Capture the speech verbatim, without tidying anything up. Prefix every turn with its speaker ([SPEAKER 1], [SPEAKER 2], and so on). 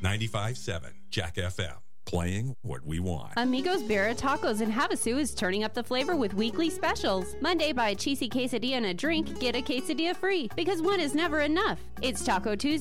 [SPEAKER 1] ninety-five point seven Jack F M. Playing what we want.
[SPEAKER 2] Amigos Barra Tacos in Havasu is turning up the flavor with weekly specials. Monday, buy a cheesy quesadilla and a drink, get a quesadilla free, because one is never enough. It's Taco Tuesday